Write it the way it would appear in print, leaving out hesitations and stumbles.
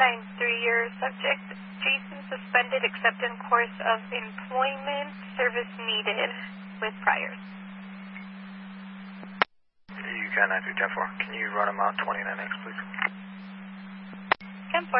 your subject, Jason, suspended except in course of employment, service needed with priors. You got 9310-4. Can you run him out 29X, please? 10-4.